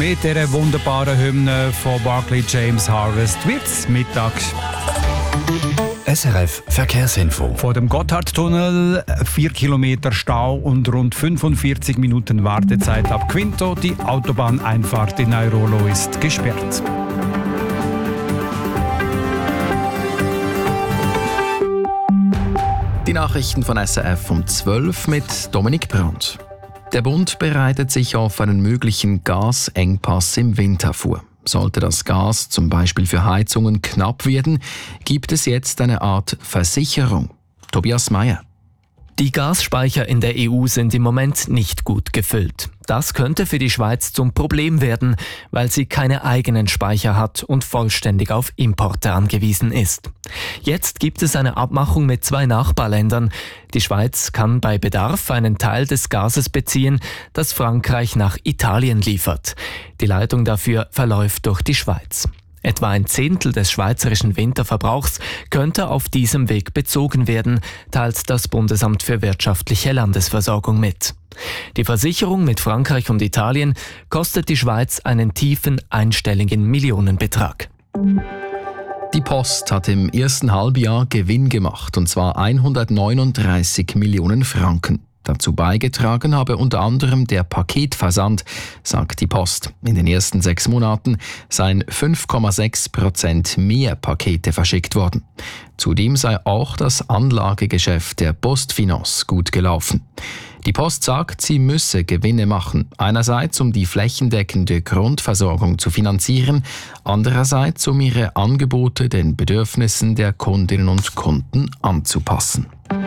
Mit dieser wunderbaren Hymne von Barclay James Harvest wird's Mittag. SRF Verkehrsinfo. Vor dem Gotthardtunnel 4 Kilometer Stau und rund 45 Minuten Wartezeit ab Quinto. Die Autobahneinfahrt in Airolo ist gesperrt. Die Nachrichten von SRF um 12 mit Dominik Brandt. Der Bund bereitet sich auf einen möglichen Gasengpass im Winter vor. Sollte das Gas zum Beispiel für Heizungen knapp werden, gibt es jetzt eine Art Versicherung. Tobias Meyer. Die Gasspeicher in der EU sind im Moment nicht gut gefüllt. Das könnte für die Schweiz zum Problem werden, weil sie keine eigenen Speicher hat und vollständig auf Importe angewiesen ist. Jetzt gibt es eine Abmachung mit 2 Nachbarländern. Die Schweiz kann bei Bedarf einen Teil des Gases beziehen, das Frankreich nach Italien liefert. Die Leitung dafür verläuft durch die Schweiz. Etwa ein Zehntel des schweizerischen Winterverbrauchs könnte auf diesem Weg bezogen werden, teilt das Bundesamt für wirtschaftliche Landesversorgung mit. Die Versicherung mit Frankreich und Italien kostet die Schweiz einen tiefen einstelligen Millionenbetrag. Die Post hat im ersten Halbjahr Gewinn gemacht, und zwar 139 Millionen Franken. Dazu beigetragen habe unter anderem der Paketversand, sagt die Post. In den ersten 6 Monaten seien 5,6% mehr Pakete verschickt worden. Zudem sei auch das Anlagegeschäft der PostFinance gut gelaufen. Die Post sagt, sie müsse Gewinne machen. Einerseits, um die flächendeckende Grundversorgung zu finanzieren, andererseits, um ihre Angebote den Bedürfnissen der Kundinnen und Kunden anzupassen.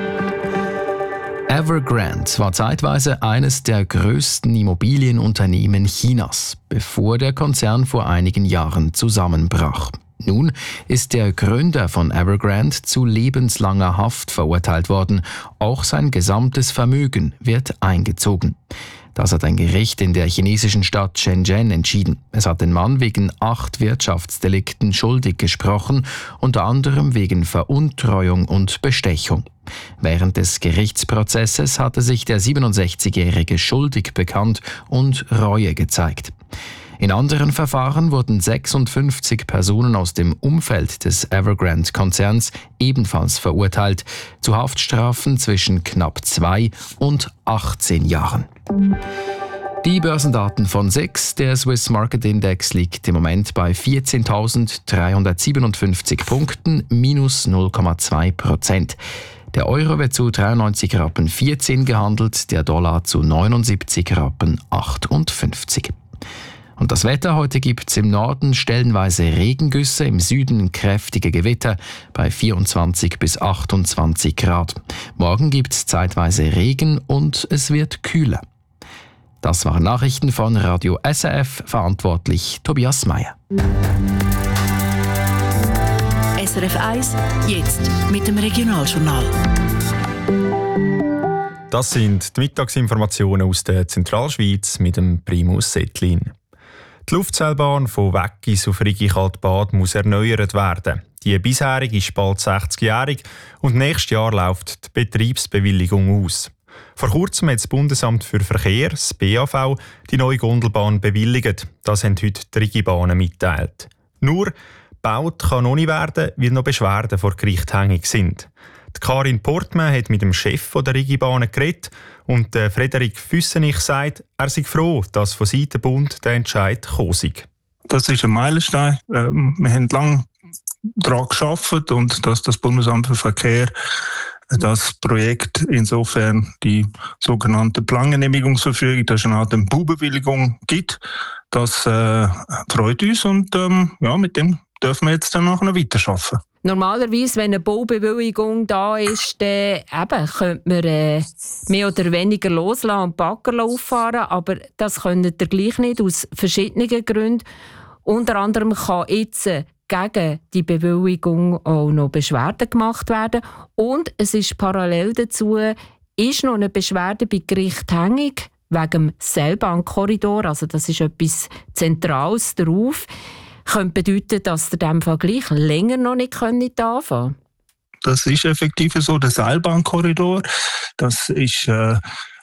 Evergrande war zeitweise eines der größten Immobilienunternehmen Chinas, bevor der Konzern vor einigen Jahren zusammenbrach. Nun ist der Gründer von Evergrande zu lebenslanger Haft verurteilt worden. Auch sein gesamtes Vermögen wird eingezogen. Das hat ein Gericht in der chinesischen Stadt Shenzhen entschieden. Es hat den Mann wegen 8 Wirtschaftsdelikten schuldig gesprochen, unter anderem wegen Veruntreuung und Bestechung. Während des Gerichtsprozesses hatte sich der 67-Jährige schuldig bekannt und Reue gezeigt. In anderen Verfahren wurden 56 Personen aus dem Umfeld des Evergrande-Konzerns ebenfalls verurteilt, zu Haftstrafen zwischen knapp 2 und 18 Jahren. Die Börsendaten von SIX, der Swiss Market Index, liegt im Moment bei 14.357 Punkten, minus 0,2%. Der Euro wird zu 93,14 Rappen gehandelt, der Dollar zu 79,58 Rappen. Und das Wetter: heute gibt es im Norden stellenweise Regengüsse, im Süden kräftige Gewitter bei 24 bis 28 Grad. Morgen gibt es zeitweise Regen und es wird kühler. Das waren Nachrichten von Radio SRF, verantwortlich Tobias Meyer. SRF 1, jetzt mit dem Regionaljournal. Das sind die Mittagsinformationen aus der Zentralschweiz mit dem Primus Settlin. Die Luftseilbahn von Weggis auf Rigi-Kaltbad muss erneuert werden. Die bisherige ist bald 60-jährig und nächstes Jahr läuft die Betriebsbewilligung aus. Vor kurzem hat das Bundesamt für Verkehr, das BAV, die neue Gondelbahn bewilligt. Das haben heute die Rigi-Bahnen mitteilt. Nur, gebaut kann noch nicht werden, weil noch Beschwerden vor Gericht hängig sind. Die Karin Portmann hat mit dem Chef der Rigi-Bahnen geredet und Frederik Füssenich sagt, er sei froh, dass von Seiten Bund der Entscheid gekommen sei. Das ist ein Meilenstein. Wir haben lange daran gearbeitet und dass das Bundesamt für Verkehr das Projekt, insofern die sogenannte Plangenehmigungsverfügung, das ist eine Art Baubewilligung gibt, das freut uns und mit dem dürfen wir jetzt dann nachher weiterarbeiten. Normalerweise, wenn eine Baubewilligung da ist, dann könnte man mehr oder weniger loslassen und Bagger auffahren, aber das könnt ihr gleich nicht, aus verschiedenen Gründen. Unter anderem kann jetzt gegen die Bewilligung auch noch Beschwerde gemacht werden und es ist parallel dazu ist noch eine Beschwerde bei Gericht hängig wegen dem Seilbahnkorridor, also das ist etwas Zentrales darauf. Könnte bedeuten, dass ihr in diesem Fall gleich länger noch nicht anfangen könnt? Das ist effektiv so, der Seilbahnkorridor. Das ist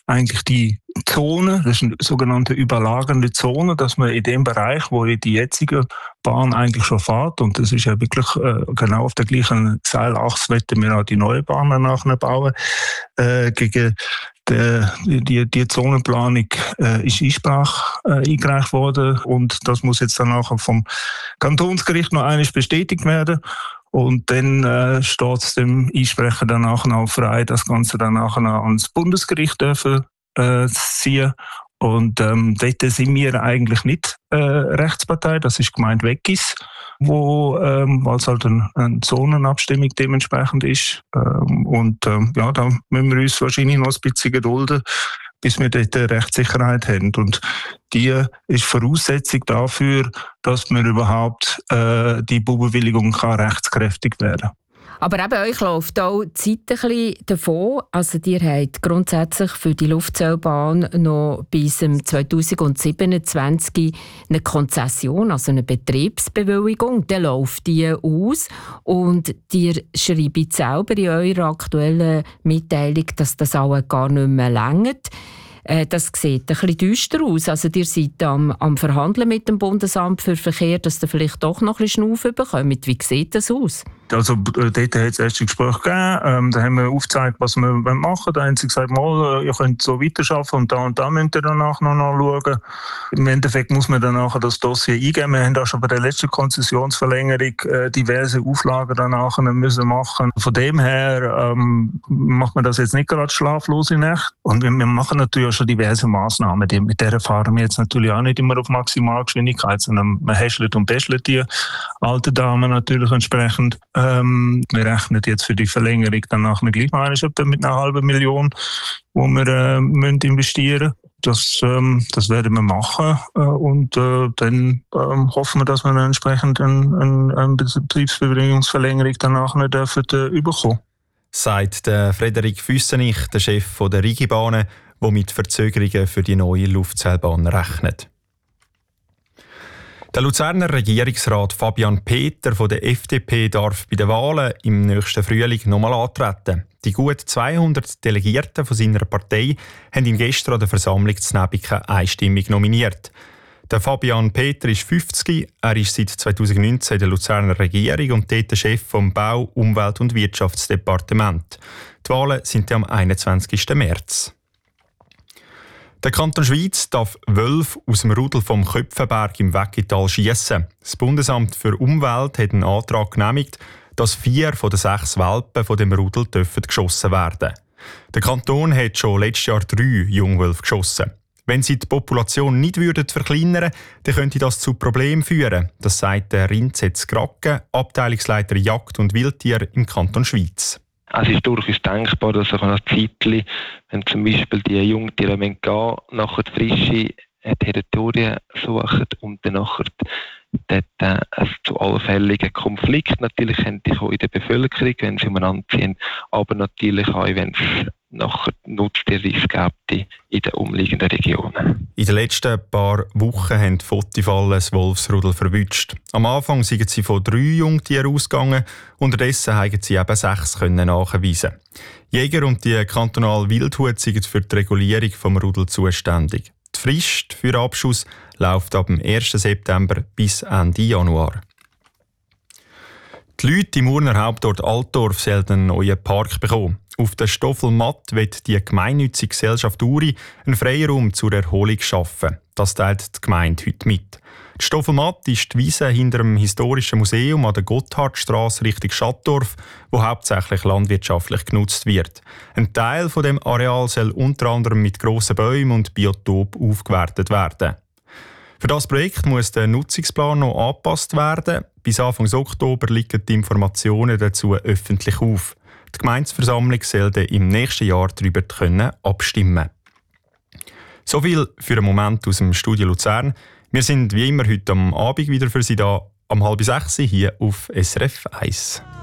eigentlich die Zone, das ist eine sogenannte überlagernde Zone, dass man in dem Bereich, wo die jetzige Bahn eigentlich schon fährt, und das ist ja wirklich genau auf der gleichen Seilachse, werden wir auch die neue Bahn nachher bauen, gegen die Zonenplanung ist Einsprache eingereicht worden, und das muss jetzt dann nachher vom Kantonsgericht noch einmal bestätigt werden. Und dann steht es dem Einsprecher dann nachher auch frei, das Ganze dann nachher ans Bundesgericht dürfen ziehen. Und dort sind wir eigentlich nicht Rechtspartei, das ist Gemeinde Weggis, wo es halt eine Zonenabstimmung dementsprechend ist. Da müssen wir uns wahrscheinlich noch ein bisschen gedulden, bis wir dort Rechtssicherheit haben. Und die ist Voraussetzung dafür, dass man überhaupt die Baubewilligung rechtskräftig werden kann. Aber eben, euch läuft auch die Zeit ein bisschen davon. Also ihr habt grundsätzlich für die Luftseilbahn noch bis 2027 eine Konzession, also eine Betriebsbewilligung. Dann läuft die aus. Und ihr schreibt selber in eurer aktuellen Mitteilung, dass das auch gar nicht mehr reicht. Das sieht ein bisschen düster aus. Also ihr seid am Verhandeln mit dem Bundesamt für Verkehr, dass ihr vielleicht doch noch ein bisschen Schnauf bekommt. Wie sieht das aus? Also dort hat es erste Gespräche gegeben. Da haben wir aufgezeigt, was wir machen wollen. Da haben sie gesagt, ihr könnt so weiterarbeiten und da müsst ihr danach noch nachschauen. Im Endeffekt muss man danach das Dossier eingeben. Wir haben auch schon bei der letzten Konzessionsverlängerung diverse Auflagen danach müssen machen. Von dem her macht man das jetzt nicht gerade schlaflose Nacht. Und wir machen natürlich auch schon diverse Massnahmen. Mit der fahren wir jetzt natürlich auch nicht immer auf Maximalgeschwindigkeit, sondern man häschelt und beschelt die alten Damen natürlich entsprechend. Wir rechnen jetzt für die Verlängerung dann nachher gleich mal etwa mit 500.000, wo wir investieren müssen. Das werden wir machen und dann hoffen wir, dass wir dann entsprechend eine Betriebsbewilligungsverlängerung dann nachher bekommen. Sagt der Frederik Füssenich, der Chef der Rigibahnen, der mit Verzögerungen für die neue Luftseilbahn rechnet. Der Luzerner Regierungsrat Fabian Peter von der FDP darf bei den Wahlen im nächsten Frühling nochmal antreten. Die gut 200 Delegierten von seiner Partei haben ihn gestern an der Versammlung zu Nebiken einstimmig nominiert. Der Fabian Peter ist 50, er ist seit 2019 in der Luzerner Regierung und dort der Chef vom Bau-, Umwelt- und Wirtschaftsdepartement. Die Wahlen sind am 21. März. Der Kanton Schwyz darf Wölfe aus dem Rudel vom Köpfenberg im Weggital schiessen. Das Bundesamt für Umwelt hat einen Antrag genehmigt, dass 4 von den 6 Welpen von dem Rudel geschossen werden. Der Kanton hat schon letztes Jahr 3 Jungwölfe geschossen. Wenn sie die Population nicht verkleinern würden, dann könnte das zu Problemen führen. Das sagt der Rinzetz Gracke, Abteilungsleiter Jagd und Wildtier im Kanton Schwyz. Es ist durchaus denkbar, dass auch ein Zeitchen, wenn zum Beispiel die Jungtiere gehen, nachher die frische Territorien suchen und dann nachher dort zu allfälligen Konflikten natürlich auch in der Bevölkerung, wenn sie umeinander ziehen, aber natürlich auch, wenn es nachher Nutztierriss gibt in den umliegenden Regionen. In den letzten paar Wochen haben die Fotifallen das Wolfsrudel verwünscht. Am Anfang sind sie von 3 Jungtieren ausgegangen, unterdessen haben sie eben 6 nachweisen. Jäger und die kantonale Wildhut sind für die Regulierung des Rudels zuständig. Die Frist für Abschuss läuft ab dem 1. September bis Ende Januar. Die Leute im Urner Hauptort Altdorf sollen einen neuen Park bekommen. Auf der Stoffelmatt wird die gemeinnützige Gesellschaft Uri einen Freiraum zur Erholung schaffen. Das teilt die Gemeinde heute mit. Die Stoffelmatt ist die Wiese hinter dem historischen Museum an der Gotthardstrasse Richtung Schattdorf, wo hauptsächlich landwirtschaftlich genutzt wird. Ein Teil von dem Areal soll unter anderem mit grossen Bäumen und Biotop aufgewertet werden. Für das Projekt muss der Nutzungsplan noch angepasst werden. Bis Anfang Oktober liegen die Informationen dazu öffentlich auf. Die Gemeindeversammlung soll im nächsten Jahr darüber abstimmen. So viel für einen Moment aus dem Studio Luzern. Wir sind wie immer heute am Abend wieder für Sie da, um 5:30 hier auf SRF 1.